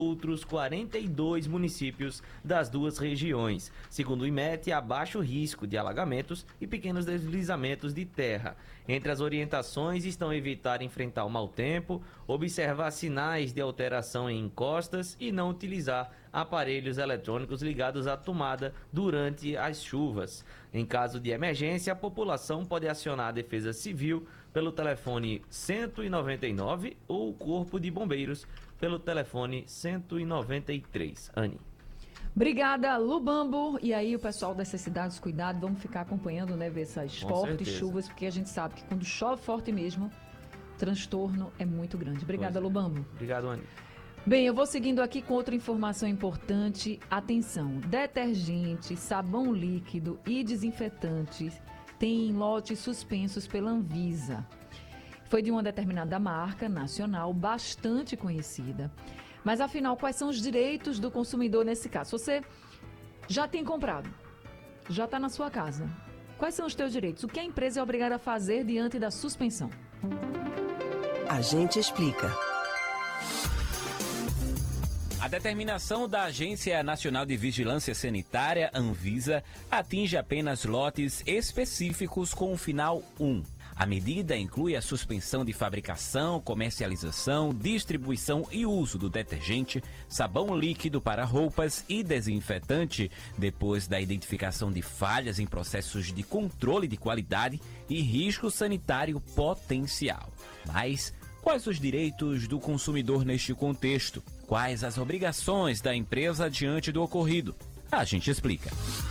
outros 42 municípios das duas regiões. Segundo o IMET, há baixo risco de alagamentos e pequenos deslizamentos de terra. Entre as orientações estão evitar enfrentar o mau tempo, observar sinais de alteração em encostas e não utilizar aparelhos eletrônicos ligados à tomada durante as chuvas. Em caso de emergência, a população pode acionar a Defesa Civil pelo telefone 199 ou o Corpo de Bombeiros pelo telefone 193. Anny. Obrigada, Lubambo. E aí, o pessoal dessas cidades, cuidado, vamos ficar acompanhando, né, ver essas fortes chuvas, porque a gente sabe que quando chove forte mesmo, o transtorno é muito grande. Obrigada, Lubambo. Obrigado, Anny. Bem, eu vou seguindo aqui com outra informação importante. Atenção, detergente, sabão líquido e desinfetantes têm lotes suspensos pela Anvisa. Foi de uma determinada marca nacional bastante conhecida. Mas, afinal, quais são os direitos do consumidor nesse caso? Você já tem comprado, já está na sua casa. Quais são os teus direitos? O que a empresa é obrigada a fazer diante da suspensão? A gente explica. A determinação da Agência Nacional de Vigilância Sanitária, Anvisa, atinge apenas lotes específicos com o final 1. A medida inclui a suspensão de fabricação, comercialização, distribuição e uso do detergente, sabão líquido para roupas e desinfetante, depois da identificação de falhas em processos de controle de qualidade e risco sanitário potencial. Mas quais os direitos do consumidor neste contexto? Quais as obrigações da empresa diante do ocorrido? A gente explica.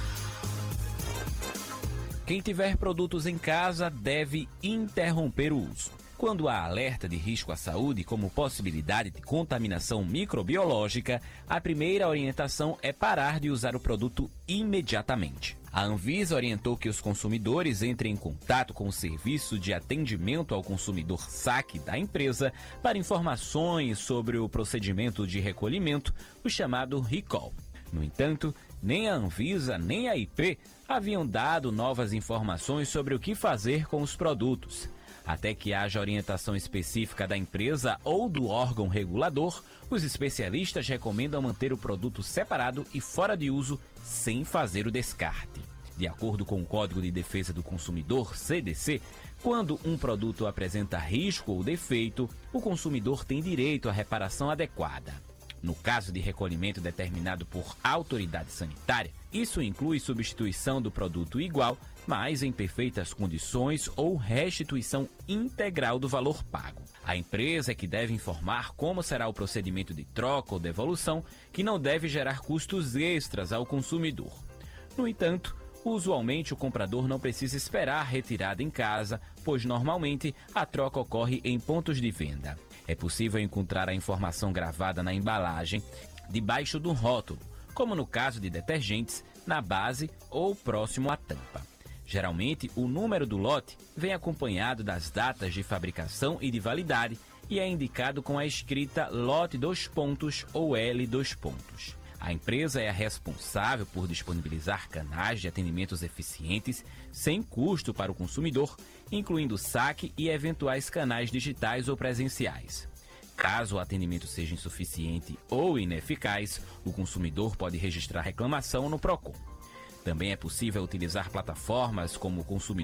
Quem tiver produtos em casa deve interromper o uso. Quando há alerta de risco à saúde, como possibilidade de contaminação microbiológica, a primeira orientação é parar de usar o produto imediatamente. A Anvisa orientou que os consumidores entrem em contato com o Serviço de Atendimento ao Consumidor SAC da empresa para informações sobre o procedimento de recolhimento, o chamado recall. No entanto, nem a Anvisa nem a IP haviam dado novas informações sobre o que fazer com os produtos. Até que haja orientação específica da empresa ou do órgão regulador, os especialistas recomendam manter o produto separado e fora de uso sem fazer o descarte. De acordo com o Código de Defesa do Consumidor, CDC, quando um produto apresenta risco ou defeito, o consumidor tem direito à reparação adequada. No caso de recolhimento determinado por autoridade sanitária, isso inclui substituição do produto igual, mas em perfeitas condições ou restituição integral do valor pago. A empresa é que deve informar como será o procedimento de troca ou devolução, que não deve gerar custos extras ao consumidor. No entanto, usualmente o comprador não precisa esperar a retirada em casa, pois normalmente a troca ocorre em pontos de venda. É possível encontrar a informação gravada na embalagem, debaixo do rótulo, como no caso de detergentes, na base ou próximo à tampa. Geralmente, o número do lote vem acompanhado das datas de fabricação e de validade e é indicado com a escrita lote 2 pontos ou L 2 pontos. A empresa é a responsável por disponibilizar canais de atendimentos eficientes sem custo para o consumidor, incluindo saque e eventuais canais digitais ou presenciais. Caso o atendimento seja insuficiente ou ineficaz, o consumidor pode registrar reclamação no PROCON. Também é possível utilizar plataformas como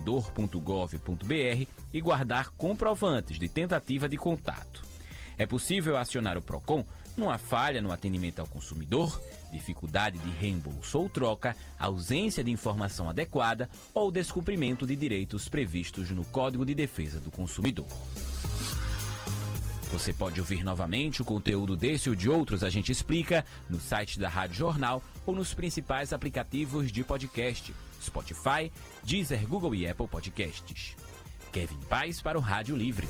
consumidor.gov.br e guardar comprovantes de tentativa de contato. É possível acionar o PROCON numa falha no atendimento ao consumidor, dificuldade de reembolso ou troca, ausência de informação adequada ou descumprimento de direitos previstos no Código de Defesa do Consumidor. Você pode ouvir novamente o conteúdo desse ou de outros A Gente Explica no site da Rádio Jornal ou nos principais aplicativos de podcast, Spotify, Deezer, Google e Apple Podcasts. Kevin Paz para o Rádio Livre.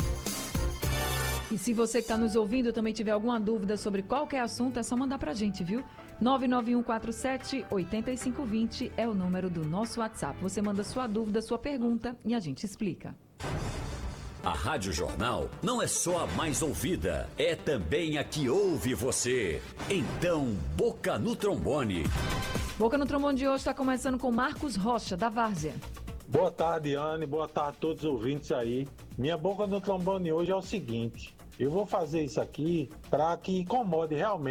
E se você que está nos ouvindo também tiver alguma dúvida sobre qualquer assunto, é só mandar para a gente, viu? 99147-8520 é o número do nosso WhatsApp. Você manda sua dúvida, sua pergunta e a gente explica. A Rádio Jornal não é só a mais ouvida, é também a que ouve você. Então, Boca no Trombone. Boca no Trombone de hoje está começando com Marcos Rocha, da Várzea. Boa tarde, Anny. Boa tarde a todos os ouvintes aí. Minha boca no trombone hoje é o seguinte: eu vou fazer isso aqui para que incomode realmente